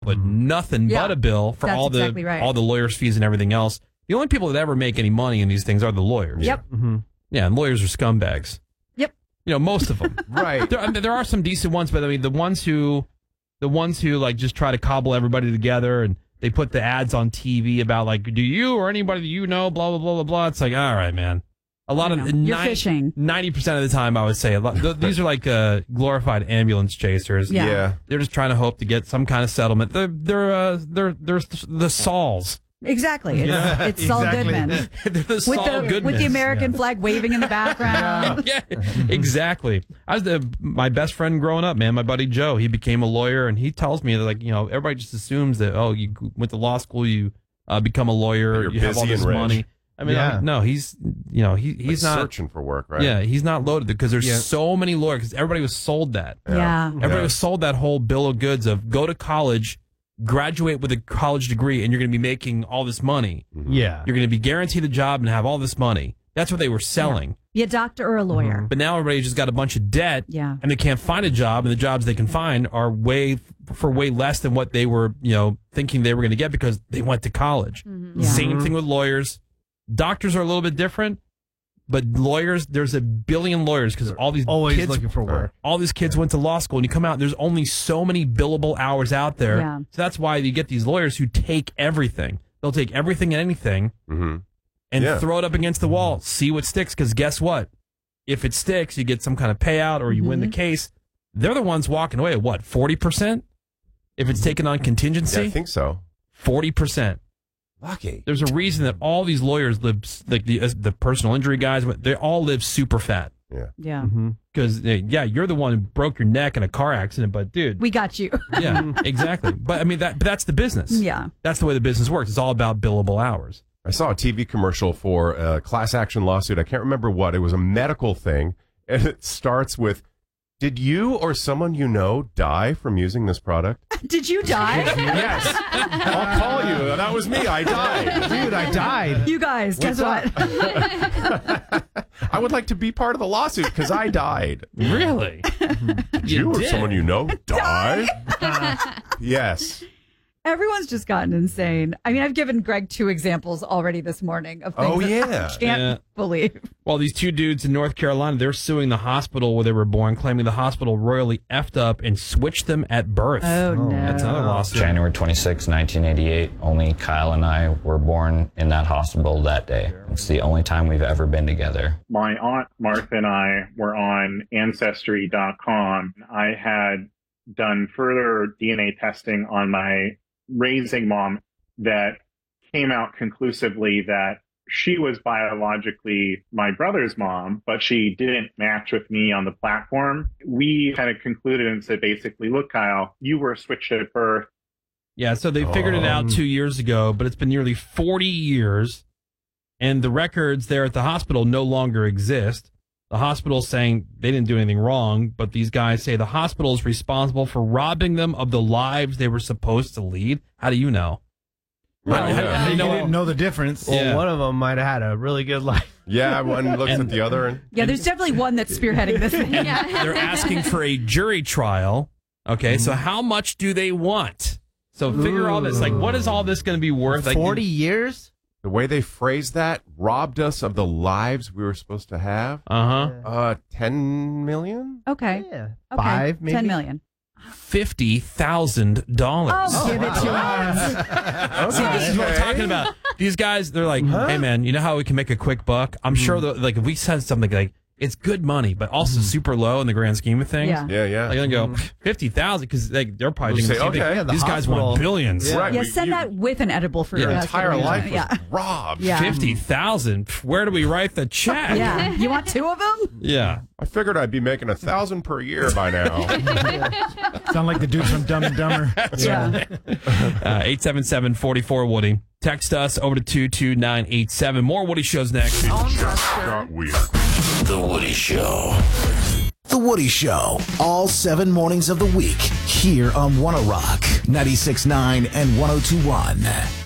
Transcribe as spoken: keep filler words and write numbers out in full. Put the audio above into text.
but nothing Yeah, but a bill for that's all the exactly right. all the lawyers' fees and everything else. The only people that ever make any money in these things are the lawyers. Yep. Mm-hmm. Yeah, and lawyers are scumbags. Yep. You know, most of them. Right. There, I mean, there are some decent ones, but I mean, the ones who, the ones who like just try to cobble everybody together and they put the ads on T V about like, do you or anybody that you know, blah blah blah blah blah. It's like, all right, man. A lot I of know. You're fishing. ninety percent of the time, I would say, a lot, th- these are like uh, glorified ambulance chasers. Yeah. Yeah. They're just trying to hope to get some kind of settlement. They're they're uh, they're they're the Sauls. Exactly. It's, Yeah, it's Saul exactly. Goodman. They're the With Saul the, Goodmans. with the American flag waving in the background. Yeah, exactly. I was the my best friend growing up, man. My buddy Joe, he became a lawyer, and he tells me that, like, you know, everybody just assumes that, oh, you went to law school, you uh, become a lawyer, You're you have all busy this and rich. money. I mean, Yeah. like, no, he's you know he he's Like not searching for work, right? Yeah, he's not loaded because there's Yeah. so many lawyers. Because everybody was sold that. Yeah. Everybody Yeah. was sold that whole bill of goods of go to college, graduate with a college degree, and you're going to be making all this money. Yeah. You're going to be guaranteed a job and have all this money. That's what they were selling. Be a doctor or a lawyer. But now everybody just got a bunch of debt, Yeah. and they can't find a job, and the jobs they can find are way for way less than what they were, you know, thinking they were going to get because they went to college. Yeah. Same thing with lawyers. Doctors are a little bit different, but lawyers, there's a billion lawyers because all these Always kids, looking for work. all these kids went to law school, and you come out, there's only so many billable hours out there. Yeah. So that's why you get these lawyers who take everything. They'll take everything and anything Mm-hmm. and Yeah. throw it up against the wall, see what sticks. Because guess what? If it sticks, you get some kind of payout or you win the case. They're the ones walking away at what, forty percent? If it's taken on Yeah, contingency, I think so. forty percent. Lucky. There's a reason that all these lawyers live, like the, uh, the personal injury guys, they all live super fat. Yeah. Yeah. Because, yeah, you're the one who broke your neck in a car accident, but dude. We got you. Yeah, exactly. But I mean, that but that's the business. Yeah. That's the way the business works. It's all about billable hours. I saw a T V commercial for a class action lawsuit. I can't remember what. It was a medical thing, and it starts with, "Did you or someone you know die from using this product?" Did you die? Yes. I'll call you. That was me. I died. Dude, I died. You guys, guess what? I would like to be part of the lawsuit because I died. Really? Did you, or did. someone you know die? Yes. Everyone's just gotten insane. I mean, I've given Greg two examples already this morning of things Oh, that yeah. I can't Yeah. believe. Well, these two dudes in North Carolina, they're suing the hospital where they were born, claiming the hospital royally effed up and switched them at birth. Oh, no. That's another lawsuit. January twenty-sixth, nineteen eighty-eight, only Kyle and I were born in that hospital that day. It's the only time we've ever been together. My aunt Martha and I were on Ancestry dot com. I had done further D N A testing on my raising mom that came out conclusively that she was biologically my brother's mom, but she didn't match with me on the platform. We kind of concluded and said, basically, look, Kyle, you were switched at birth. Yeah, so they figured it out two years ago, but it's been nearly forty years, and the records there at the hospital no longer exist. The hospital's saying they didn't do anything wrong, but these guys say the hospital is responsible for robbing them of the lives they were supposed to lead. How do you know? Well, How- yeah. how do You you know- didn't know the difference. Well, Well, one of them might have had a really good life. Yeah, one looks And- at the other. And Yeah, there's definitely one that's spearheading this thing. Yeah. They're asking for a jury trial. Okay, so how much do they want? So figure all this. Like, what is all this going to be worth? Like, Forty years. the way they phrased that robbed us of the lives we were supposed to have. Uh huh. Uh, ten million? Okay. Yeah. Okay. Five, maybe. ten million. Fifty thousand dollars. Oh, give it to us. See, this is what I'm talking about. These guys, they're like, hey, man, you know how we can make a quick buck? I'm sure that, like, if we said something like, it's good money, but also super low in the grand scheme of things. Yeah. Yeah, yeah. They're going to go, fifty thousand, because they, they're probably We'll thinking, say, the same okay, thing. yeah, the These guys want hospital- billions. Yeah. Right. Yeah, we- send you- that with an edible for Yeah. your Your rest of entire the life was Yeah. robbed. Yeah. fifty thousand. Where do we write the check? Yeah. You want two of them? Yeah. I figured I'd be making a thousand per year by now. Sound like the dude from Dumb and Dumber. Yeah. Uh, eight seven seven, four four, Woody. Text us over to two two nine eight seven. More Woody shows next. Got weird. The Woody Show. The Woody Show. All seven mornings of the week here on Wanna Rock ninety-six point nine and one oh two point one.